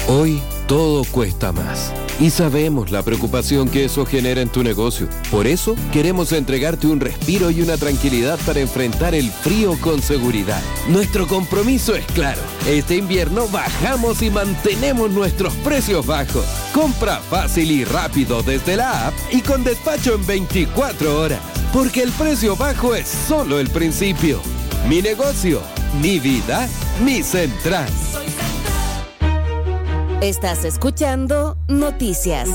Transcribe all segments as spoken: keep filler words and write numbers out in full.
Hoy todo cuesta más y sabemos la preocupación que eso genera en tu negocio. Por eso queremos entregarte un respiro y una tranquilidad para enfrentar el frío con seguridad. Nuestro compromiso es claro. Este invierno bajamos y mantenemos nuestros precios bajos. Compra fácil y rápido desde la app y con despacho en veinticuatro horas. Porque el precio bajo es solo el principio. Mi negocio, mi vida, mi central. Estás escuchando Noticias.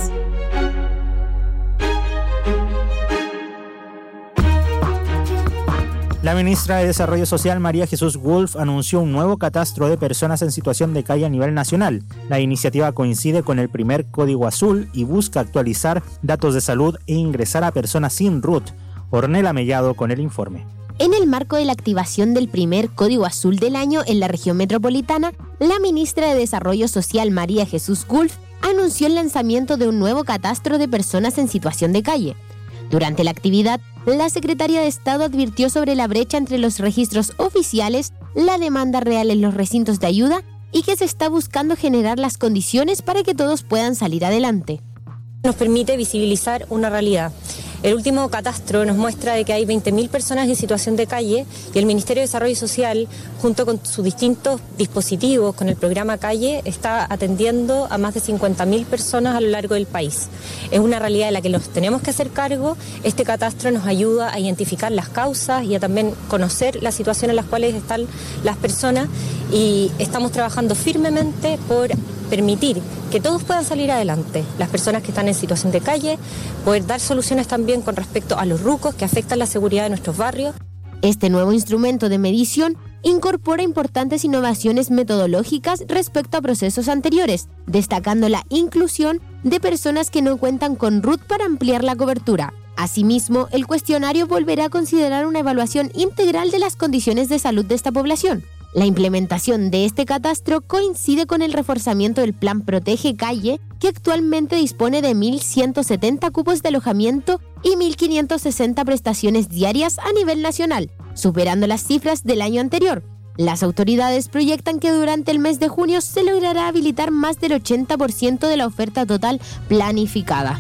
La ministra de Desarrollo Social, María Jesús Wolf, anunció un nuevo catastro de personas en situación de calle a nivel nacional. La iniciativa coincide con el primer Código Azul y busca actualizar datos de salud e ingresar a personas sin R U T. Ornella Mellado con el informe. En el marco de la activación del primer Código Azul del año en la región metropolitana, la ministra de Desarrollo Social, María Jesús Wolf, anunció el lanzamiento de un nuevo catastro de personas en situación de calle. Durante la actividad, la secretaria de Estado advirtió sobre la brecha entre los registros oficiales, la demanda real en los recintos de ayuda y que se está buscando generar las condiciones para que todos puedan salir adelante. Nos permite visibilizar una realidad. El último catastro nos muestra de que hay veinte mil personas en situación de calle y el Ministerio de Desarrollo Social, junto con sus distintos dispositivos, con el programa Calle, está atendiendo a más de cincuenta mil personas a lo largo del país. Es una realidad de la que nos tenemos que hacer cargo. Este catastro nos ayuda a identificar las causas y a también conocer la situación en las cuales están las personas y estamos trabajando firmemente por permitir que todos puedan salir adelante, las personas que están en situación de calle, poder dar soluciones también con respecto a los rucos que afectan la seguridad de nuestros barrios. Este nuevo instrumento de medición incorpora importantes innovaciones metodológicas respecto a procesos anteriores, destacando la inclusión de personas que no cuentan con R U T para ampliar la cobertura. Asimismo, el cuestionario volverá a considerar una evaluación integral de las condiciones de salud de esta población. La implementación de este catastro coincide con el reforzamiento del Plan Protege Calle, que actualmente dispone de mil ciento setenta cupos de alojamiento y mil quinientas sesenta prestaciones diarias a nivel nacional, superando las cifras del año anterior. Las autoridades proyectan que durante el mes de junio se logrará habilitar más del ochenta por ciento de la oferta total planificada.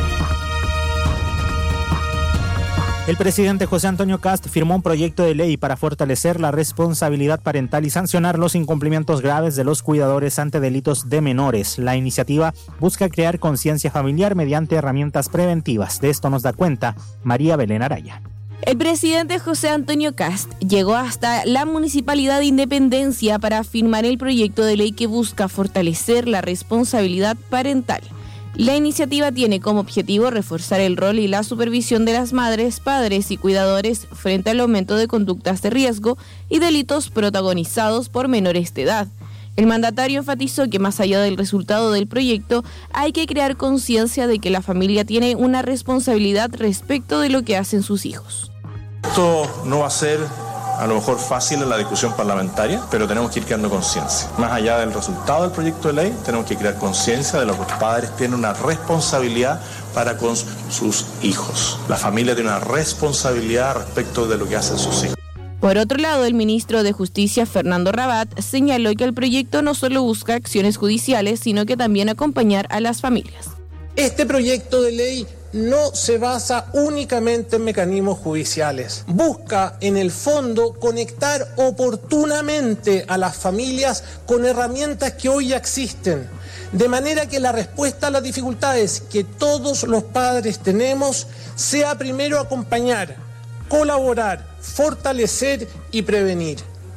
El presidente José Antonio Kast firmó un proyecto de ley para fortalecer la responsabilidad parental y sancionar los incumplimientos graves de los cuidadores ante delitos de menores. La iniciativa busca crear conciencia familiar mediante herramientas preventivas. De esto nos da cuenta María Belén Araya. El presidente José Antonio Kast llegó hasta la Municipalidad de Independencia para firmar el proyecto de ley que busca fortalecer la responsabilidad parental. La iniciativa tiene como objetivo reforzar el rol y la supervisión de las madres, padres y cuidadores frente al aumento de conductas de riesgo y delitos protagonizados por menores de edad. El mandatario enfatizó que más allá del resultado del proyecto, hay que crear conciencia de que la familia tiene una responsabilidad respecto de lo que hacen sus hijos. Esto no va a ser a lo mejor fácil en la discusión parlamentaria, pero tenemos que ir creando conciencia. Más allá del resultado del proyecto de ley, tenemos que crear conciencia de lo que los padres tienen una responsabilidad para con sus hijos. La familia tiene una responsabilidad respecto de lo que hacen sus hijos. Por otro lado, el ministro de Justicia, Fernando Rabat, señaló que el proyecto no solo busca acciones judiciales, sino que también acompañar a las familias. Este proyecto de ley no se basa únicamente en mecanismos judiciales. Busca, en el fondo, conectar oportunamente a las familias con herramientas que hoy ya existen, de manera que la respuesta a las dificultades que todos los padres tenemos sea primero acompañar, colaborar, fortalecer y prevenir.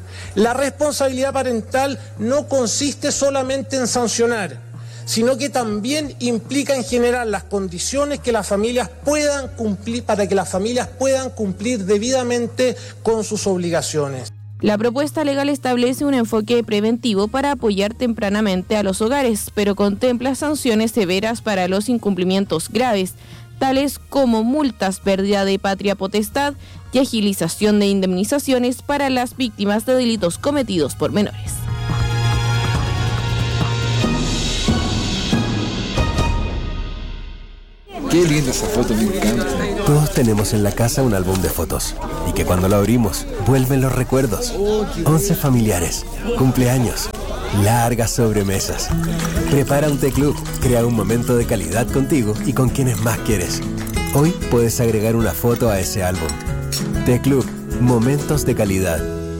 La responsabilidad parental no consiste solamente en sancionar, sino que también implica en generar las condiciones que las familias puedan cumplir para que las familias puedan cumplir debidamente con sus obligaciones. La propuesta legal establece un enfoque preventivo para apoyar tempranamente a los hogares, pero contempla sanciones severas para los incumplimientos graves, tales como multas, pérdida de patria potestad y agilización de indemnizaciones para las víctimas de delitos cometidos por menores. Qué linda esa foto, me encanta. Todos tenemos en la casa un álbum de fotos y que cuando lo abrimos vuelven los recuerdos. Once familiares, cumpleaños, largas sobremesas. Prepara un té club, crea un momento de calidad contigo y con quienes más quieres. Hoy puedes agregar una foto a ese álbum. Té Club, momentos de calidad.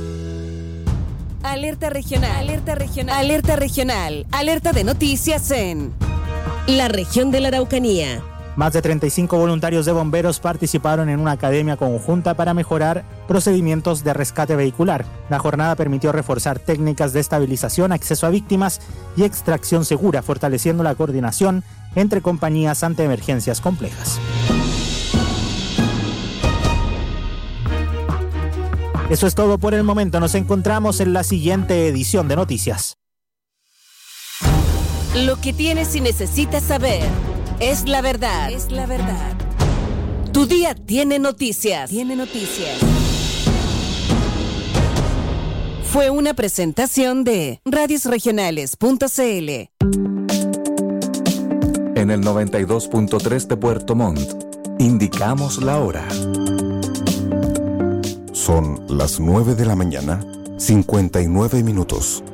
Alerta regional, alerta regional, alerta regional, alerta de noticias en la región de la Araucanía. Más de treinta y cinco voluntarios de bomberos participaron en una academia conjunta para mejorar procedimientos de rescate vehicular. La jornada permitió reforzar técnicas de estabilización, acceso a víctimas y extracción segura, fortaleciendo la coordinación entre compañías ante emergencias complejas. Eso es todo por el momento. Nos encontramos en la siguiente edición de Noticias. Lo que tienes y necesitas saber es la verdad. Es la verdad. Tu día tiene noticias. Tiene noticias. Fue una presentación de radios regionales punto c l. En el noventa y dos punto tres de Puerto Montt, indicamos la hora. Son las nueve de la mañana, cincuenta y nueve minutos.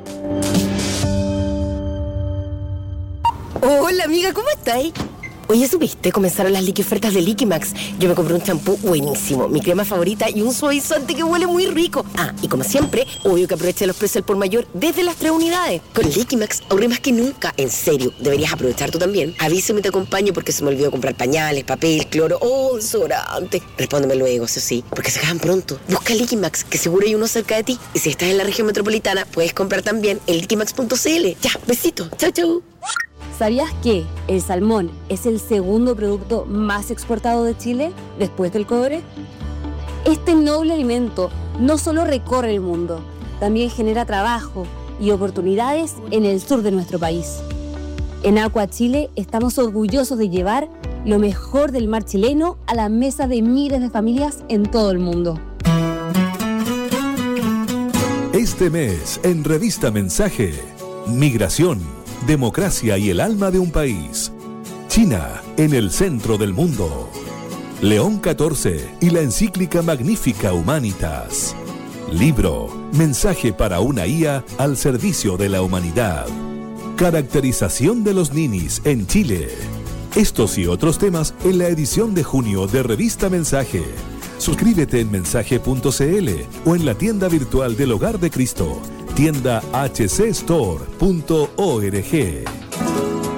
Hola amiga, ¿cómo estáis? Oye, ¿supiste? Comenzaron las liqui ofertas de Liquimax. Yo me compré un champú buenísimo, mi crema favorita y un suavizante que huele muy rico. Ah, y como siempre, obvio que aproveché los precios al por mayor desde las tres unidades. Con Liquimax ahorré más que nunca. En serio, deberías aprovechar tú también. Avísame y te acompaño porque se me olvidó comprar pañales, papel, cloro o desodorante. Respóndeme luego, eso sí, porque se acaban pronto. Busca Liquimax, que seguro hay uno cerca de ti. Y si estás en la región metropolitana, puedes comprar también en liquimax punto c l. Ya, besito. Chau, chau. ¿Sabías que el salmón es el segundo producto más exportado de Chile después del cobre? Este noble alimento no solo recorre el mundo, también genera trabajo y oportunidades en el sur de nuestro país. En Aqua Chile estamos orgullosos de llevar lo mejor del mar chileno a la mesa de miles de familias en todo el mundo. Este mes, en Revista Mensaje, Migración, Democracia y el alma de un país. China en el centro del mundo. León catorce y la encíclica Magnifica Humanitas. Libro, mensaje para una I A al servicio de la humanidad. Caracterización de los ninis en Chile. Estos y otros temas en la edición de junio de Revista Mensaje. Suscríbete en mensaje punto c l o en la tienda virtual del Hogar de Cristo, tienda h c store punto org.